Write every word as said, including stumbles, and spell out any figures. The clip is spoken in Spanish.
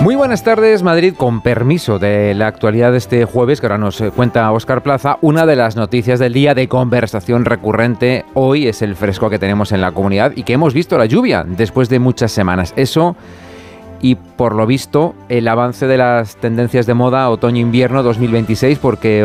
Muy buenas tardes, Madrid. Con permiso de la actualidad de este jueves, que ahora nos cuenta Óscar Plaza, una de las noticias del día de conversación recurrente hoy es el fresco que tenemos en la comunidad y que hemos visto la lluvia después de muchas semanas. Eso y, por lo visto, el avance de las tendencias de moda otoño-invierno dos mil veintiséis, porque